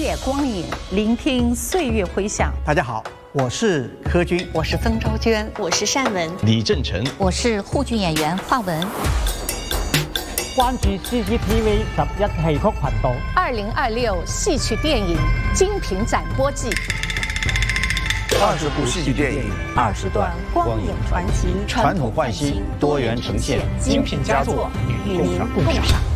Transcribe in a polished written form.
夜光影，聆听岁月回响。 大家好，我是柯军， 我是曾昭娟， 我是单文， 李正成， 我是沪剧演员华文。 關注 CCTV 11戲曲頻道。 2026戏曲电影精品展播季 ，20部戏剧电影 ，20段光影传奇， 传统焕新，多元呈现， 精品佳作与您共赏。